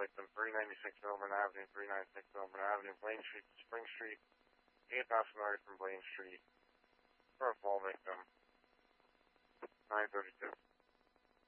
victim, 396 Melbourne Avenue, 396 Melbourne Avenue, Blaine Street, Spring Street, 8,000 yards from Blaine Street, for a fall victim, 932.